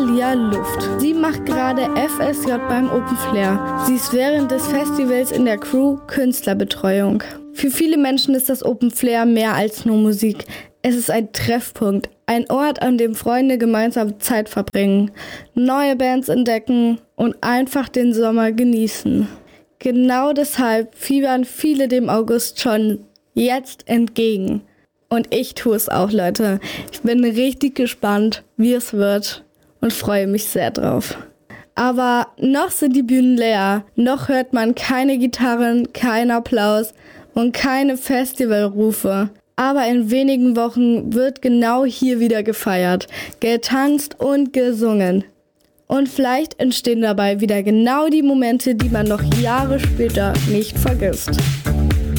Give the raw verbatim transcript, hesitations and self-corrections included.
Alia Luft. Sie macht gerade F S J beim Open Flair. Sie ist während des Festivals in der Crew Künstlerbetreuung. Für viele Menschen ist das Open Flair mehr als nur Musik. Es ist ein Treffpunkt, ein Ort, an dem Freunde gemeinsam Zeit verbringen, neue Bands entdecken und einfach den Sommer genießen. Genau deshalb fiebern viele dem August schon jetzt entgegen. Und ich tue es auch, Leute. Ich bin richtig gespannt, wie es wird und freue mich sehr drauf. Aber noch sind die Bühnen leer, noch hört man keine Gitarren, kein Applaus und keine Festivalrufe. Aber in wenigen Wochen wird genau hier wieder gefeiert, getanzt und gesungen. Und vielleicht entstehen dabei wieder genau die Momente, die man noch Jahre später nicht vergisst.